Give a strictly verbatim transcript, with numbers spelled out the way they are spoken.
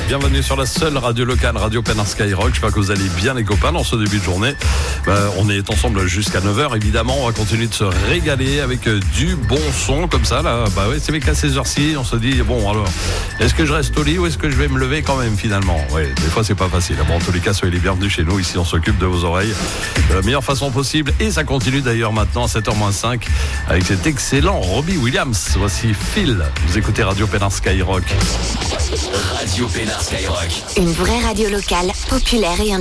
bienvenue sur la seule radio locale, Radio Pénin Skyrock. J'espère que vous allez bien les copains dans ce début de journée. Euh, on est ensemble jusqu'à neuf heures évidemment, on va continuer de se régaler avec euh, du bon son comme ça là. Bah ouais, c'est vrai qu'à ces heures-ci, on se dit bon alors, est-ce que je reste au lit ou est-ce que je vais me lever quand même finalement? Ouais, des fois c'est pas facile. Bon, en tous les cas, soyez les bienvenus chez nous, ici on s'occupe de vos oreilles de la meilleure façon possible et ça continue d'ailleurs maintenant à sept heures moins cinq avec cet excellent Robbie Williams. Voici Phil, vous écoutez Radio Pénin Skyrock. Radio Pénin Skyrock. Une vraie radio locale, populaire et indépendante.